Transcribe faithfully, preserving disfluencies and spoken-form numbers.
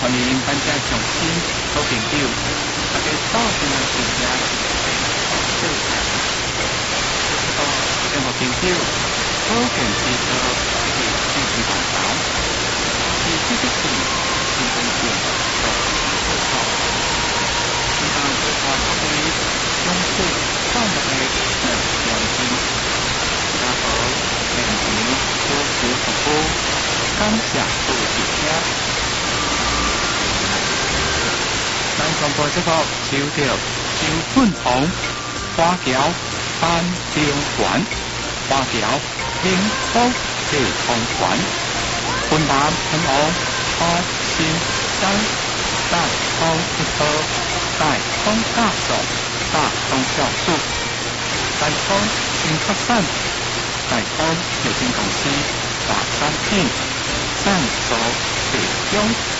欢迎大家重新好朋友，大家到进来参加小菜。好，任何朋友好朋知道这个新闻报道，是这个是新闻线所报道。希望大家可以相互放下来良心，然后认真多学好多，感谢多谢听。咱广播节目收到周俊宏花桥班中环花桥幸福地方馆云南平安花新山大方一科大方大手大方教书大方新客栈大方有限公司大商品赞助提供